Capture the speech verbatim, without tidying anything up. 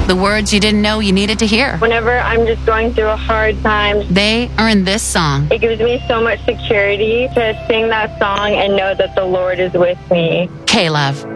The words you didn't know you needed to hear. Whenever I'm just going through a hard time, they are in this song. It gives me so much security to sing that song and know that the Lord is with me. K-Love.